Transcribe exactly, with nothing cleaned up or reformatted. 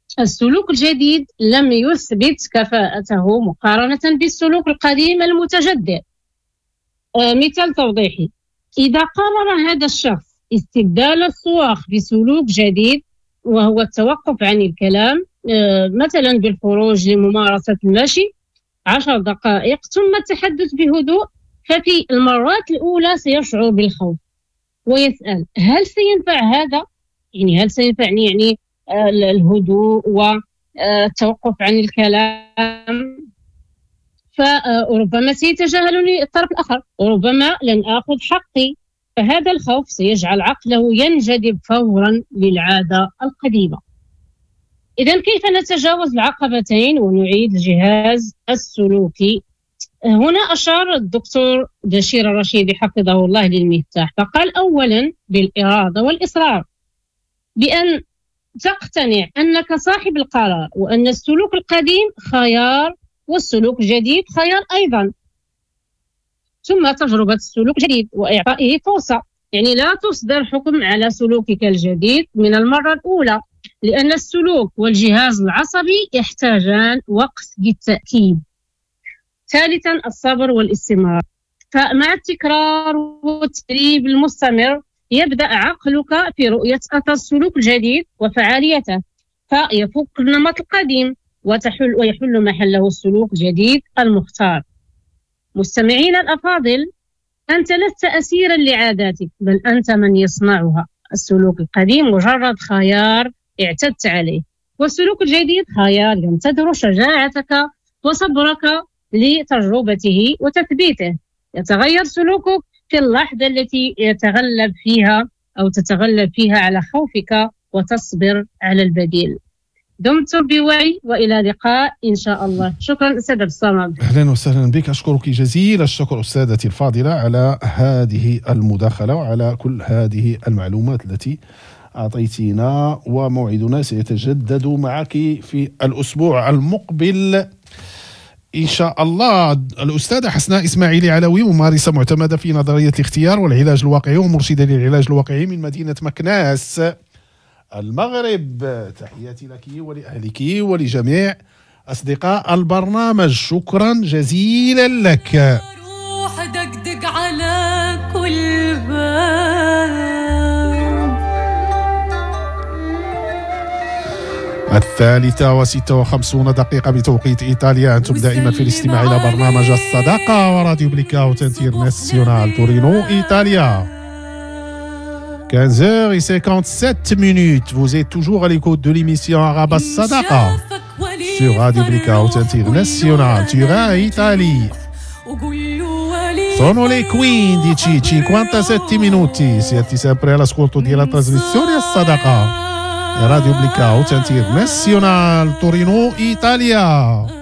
السلوك الجديد لم يثبت كفاءته مقارنة بالسلوك القديم المتجدد. آه مثال توضيحي: إذا قرر هذا الشخص استبدال الصواخ بسلوك جديد وهو التوقف عن الكلام، آه مثلا بالخروج لممارسة المشي عشر دقائق ثم التحدث بهدوء، ففي المرات الأولى سيشعر بالخوف ويسأل: هل سينفع هذا؟ يعني هل سينفعني يعني الهدوء والتوقف عن الكلام؟ فربما سيتجاهلني الطرف الآخر، وربما لن آخذ حقي. فهذا الخوف سيجعل عقله ينجذب فورا للعادة القديمة. إذن كيف نتجاوز العقبتين ونعيد الجهاز السلوكي؟ هنا أشار الدكتور دشير الرشيدي حفظه الله للمفتاح، فقال: أولا بالإرادة والإصرار، بأن تقتنع أنك صاحب القرار وأن السلوك القديم خيار والسلوك الجديد خيار أيضا. ثم تجربة السلوك الجديد وإعطائه فرصة، يعني لا تصدر حكم على سلوكك الجديد من المرة الأولى، لأن السلوك والجهاز العصبي يحتاجان وقت بالتأكيد. ثالثا الصبر والاستمرار، فمع التكرار والتدريب المستمر يبدأ عقلك في رؤية أثر السلوك الجديد وفعاليته، فيفك النمط القديم وتحل ويحل محله السلوك الجديد المختار. مستمعين الأفاضل، أنت لست أسيرا لعاداتك، بل أنت من يصنعها. السلوك القديم مجرد خيار اعتدت عليه، والسلوك الجديد خيار ينتظر شجاعتك وصبرك لتجربته وتثبيته. يتغير سلوكك في اللحظة التي يتغلب فيها أو تتغلب فيها على خوفك وتصبر على البديل. دمتم بوعي وإلى لقاء إن شاء الله. شكرا أستاذ الصمد. أهلا وسهلا بك، أشكرك جزيل الشكر أستاذتي الفاضلة على هذه المداخلة وعلى كل هذه المعلومات التي أعطيتينا، وموعدنا سيتجدد معك في الأسبوع المقبل إن شاء الله. الأستاذة حسناء إسماعيلي علوي، ممارسة معتمدة في نظرية الاختيار والعلاج الواقعي ومرشدة للعلاج الواقعي من مدينة مكناس المغرب. تحياتي لك ولأهلك ولجميع أصدقاء البرنامج، شكرا جزيلا لك. روح دقدق على كل باب. الثالثة وستة وخمسون دقيقة بتوقيت إيطاليا. أنتم دائما في الاستماع إلى برنامج الصداقة وراديو بليكاوت انترناسيونال تورينو إيطاليا. quinze heures cinquante-sept minutes. Vous êtes toujours à l'écoute de l'émission Arabe Sadaqa sur Radio Blackout International Turin, Italie. Sono le quindici e cinquantasette minuti. Siete sempre all'ascolto della trasmissione Sadaqa Radio Blackout International Torino, Italia.